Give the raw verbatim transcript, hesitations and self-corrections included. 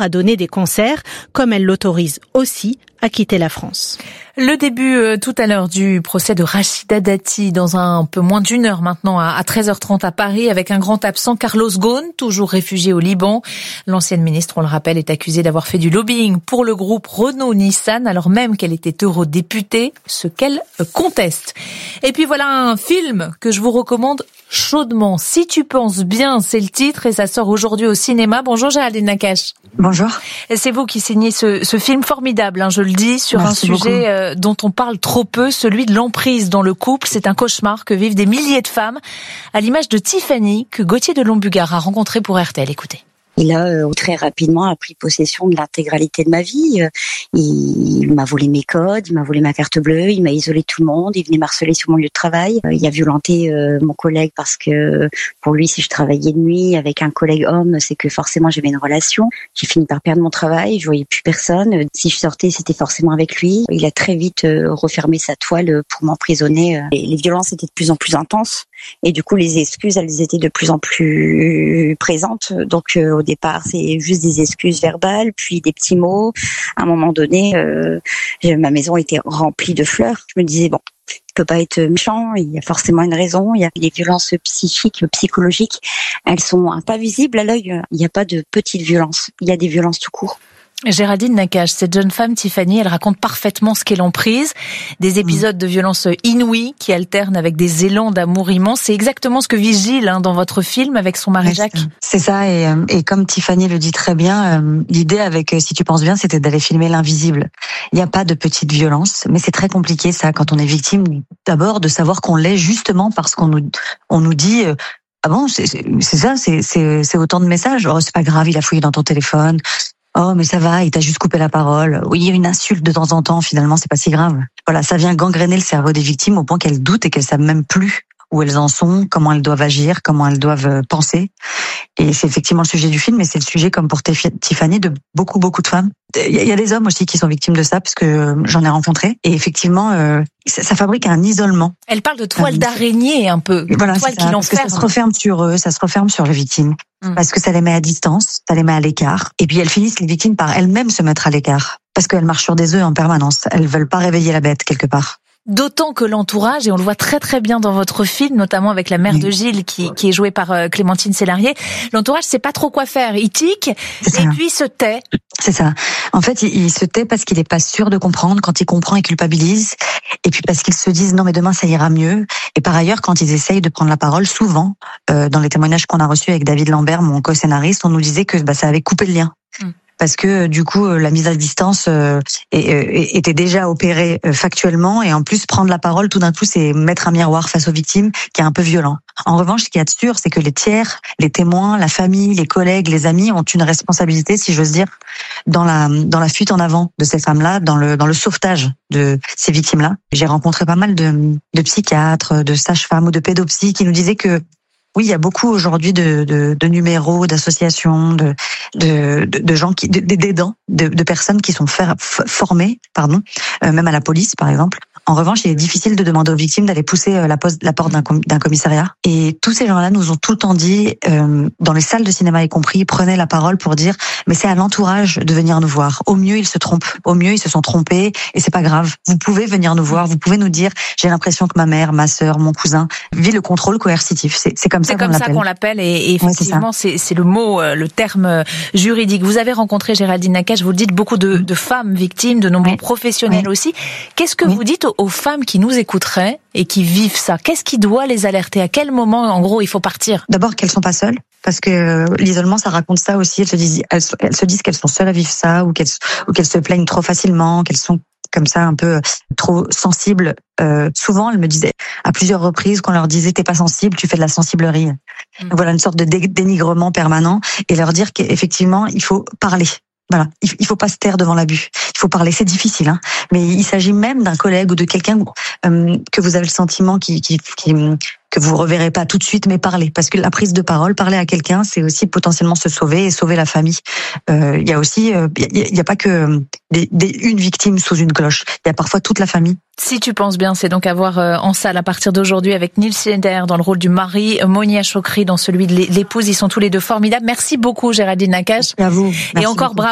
à donner des concerts, comme elle l'autorise aussi à quitter la France. Le début euh, tout à l'heure du procès de Rachida Dati dans un peu moins d'une heure maintenant à, à treize heures trente à Paris avec un grand absent, Carlos Ghosn, toujours réfugié au Liban. L'ancienne ministre, on le rappelle, est accusée d'avoir fait du lobbying pour le groupe Renault-Nissan alors même qu'elle était eurodéputée, ce qu'elle conteste. Et puis voilà un film que je vous recommande chaudement. Si tu penses bien, c'est le titre et ça sort aujourd'hui au cinéma. Bonjour Géraldine Nakache. Bonjour. C'est vous qui signez ce, ce film formidable, hein, je le dis, sur Merci un sujet euh, dont on parle trop peu, celui de l'emprise dans le couple. C'est un cauchemar que vivent des milliers de femmes, à l'image de Tiffany, que Gauthier de Lombugard a rencontré pour R T L. Écoutez. Il a euh, très rapidement a pris possession de l'intégralité de ma vie. Il, il m'a volé mes codes, il m'a volé ma carte bleue, il m'a isolé de tout le monde, il venait m'harceler sur mon lieu de travail. Il a violenté euh, mon collègue parce que pour lui, si je travaillais de nuit avec un collègue homme, c'est que forcément j'avais une relation. J'ai fini par perdre mon travail, je voyais plus personne. Si je sortais, c'était forcément avec lui. Il a très vite euh, refermé sa toile pour m'emprisonner. Et les violences étaient de plus en plus intenses et du coup les excuses, elles étaient de plus en plus présentes. Donc euh, au départ, c'est juste des excuses verbales, puis des petits mots. À un moment donné, euh, ma maison était remplie de fleurs. Je me disais, bon, il peut pas être méchant, il y a forcément une raison. Il y a les violences psychiques, psychologiques, elles sont pas visibles à l'œil. Il n'y a pas de petites violences, il y a des violences tout court. Géraldine Nakache, cette jeune femme, Tiffany, elle raconte parfaitement ce qu'est l'emprise, des épisodes de violence inouïs qui alternent avec des élans d'amour immense. C'est exactement ce que vit Gilles hein, dans votre film avec son mari Jacques. C'est ça, et, et comme Tiffany le dit très bien, euh, l'idée avec Si tu penses bien, c'était d'aller filmer l'invisible. Il n'y a pas de petite violence, mais c'est très compliqué ça quand on est victime, d'abord de savoir qu'on l'est justement parce qu'on nous, on nous dit... Euh, ah bon, c'est, c'est, c'est ça, c'est, c'est, c'est autant de messages. Oh, c'est pas grave, il a fouillé dans ton téléphone. Oh, mais ça va, il t'a juste coupé la parole. Oui, il y a une insulte de temps en temps, finalement, c'est pas si grave. Voilà, ça vient gangréner le cerveau des victimes au point qu'elles doutent et qu'elles savent même plus où elles en sont, comment elles doivent agir, comment elles doivent penser. Et c'est effectivement le sujet du film, mais c'est le sujet, comme pour Tiffany, de beaucoup, beaucoup de femmes. Il y a des hommes aussi qui sont victimes de ça, parce que j'en ai rencontré. Et effectivement, euh, ça, ça fabrique un isolement. Elle parle de toile d'araignée un peu. Voilà, toile qui l'enferme. Ça se referme sur eux, ça se referme sur les victimes. Mmh. Parce que ça les met à distance, ça les met à l'écart. Et puis elles finissent, les victimes, par elles-mêmes se mettre à l'écart. Parce qu'elles marchent sur des œufs en permanence. Elles veulent pas réveiller la bête, quelque part. D'autant que l'entourage, et on le voit très très bien dans votre film, notamment avec la mère oui. de Gilles qui, qui est jouée par euh, Clémentine Sélarié, l'entourage sait pas trop quoi faire. Il tique et puis il se tait. C'est ça. En fait, il, il se tait parce qu'il est pas sûr de comprendre. Quand il comprend, il culpabilise. Et puis parce qu'ils se disent non mais demain ça ira mieux. Et par ailleurs, quand ils essayent de prendre la parole, souvent, euh, dans les témoignages qu'on a reçus avec David Lambert, mon co-scénariste, on nous disait que bah, ça avait coupé le lien. Mm. Parce que du coup la mise à distance euh, était déjà opérée euh, factuellement et en plus prendre la parole tout d'un coup c'est mettre un miroir face aux victimes qui est un peu violent. En revanche, ce qu'il y a de sûr, c'est que les tiers, les témoins, la famille, les collègues, les amis ont une responsabilité, si j'ose dire, dans la dans la fuite en avant de ces femmes-là, dans le dans le sauvetage de ces victimes-là. J'ai rencontré pas mal de de psychiatres, de sages-femmes ou de pédopsies qui nous disaient que oui, il y a beaucoup aujourd'hui de, de, de numéros, d'associations, de, de, de, de gens qui, d'aidants, de, de personnes qui sont fer, formées, pardon, euh, même à la police par exemple. En revanche, il est difficile de demander aux victimes d'aller pousser la, la porte d'un, d'un commissariat. Et tous ces gens-là nous ont tout le temps dit, euh, dans les salles de cinéma y compris, prenaient la parole pour dire, mais c'est à l'entourage de venir nous voir. Au mieux, ils se trompent. Au mieux, ils se sont trompés et c'est pas grave. Vous pouvez venir nous voir. Vous pouvez nous dire, j'ai l'impression que ma mère, ma sœur, mon cousin vit le contrôle coercitif. C'est, c'est comme c'est ça comme qu'on ça l'appelle. qu'on l'appelle et, et effectivement, ouais, c'est, c'est, c'est le mot, le terme juridique. Vous avez rencontré Géraldine Nakache, vous le dites, beaucoup de, de femmes victimes, de nombreux ouais. professionnels ouais. aussi. Qu'est-ce que ouais. vous dites aux, aux femmes qui nous écouteraient et qui vivent ça? Qu'est-ce qui doit les alerter? À quel moment, en gros, il faut partir? D'abord, qu'elles sont pas seules. Parce que l'isolement, ça raconte ça aussi. Elles se disent, elles, elles se disent qu'elles sont seules à vivre ça, ou qu'elles, ou qu'elles se plaignent trop facilement, qu'elles sont comme ça un peu trop sensibles. Euh, souvent, elles me disaient à plusieurs reprises qu'on leur disait t'es pas sensible, tu fais de la sensiblerie. Mmh. Voilà une sorte de dé- dénigrement permanent et leur dire qu'effectivement, il faut parler. Voilà, il faut pas se taire devant l'abus. Il faut parler, c'est difficile, hein. Mais il s'agit même d'un collègue ou de quelqu'un euh, que vous avez le sentiment qui, qui, qui, que vous reverrez pas tout de suite, mais parler. Parce que la prise de parole, parler à quelqu'un, c'est aussi potentiellement se sauver et sauver la famille. Euh, il y a aussi, il euh, y, y a pas que des, des, une victime sous une cloche. Il y a parfois toute la famille. Si tu penses bien, c'est donc à voir en salle à partir d'aujourd'hui avec Nils Schneider dans le rôle du mari, Monia Chokri dans celui de l'épouse. Ils sont tous les deux formidables. Merci beaucoup Géraldine Nakache. À vous. Merci et encore beaucoup. bravo.